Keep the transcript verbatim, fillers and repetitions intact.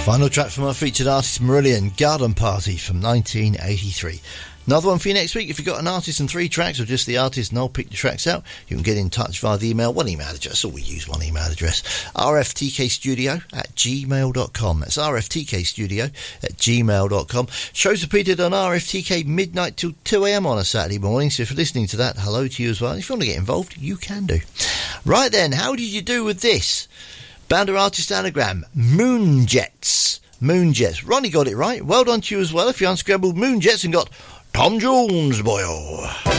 Final track from our featured artist Marillion, Garden Party from nineteen eighty-three. Another one for you next week. If you've got an artist and three tracks, or just the artist and I'll pick the tracks out, you can get in touch via the email, one email address, or we use one email address, r f t k studio at gmail dot com. That's r f t k studio at gmail dot com. Shows repeated on R F T K midnight till two a.m. on a Saturday morning, so if you're listening to that, hello to you as well. If you want to get involved, you can do. Right then, how did you do with this? Band or artist anagram, Moonjets. Moonjets. Ronnie got it right. Well done to you as well if you unscrambled Moonjets and got Tom Jones, boy.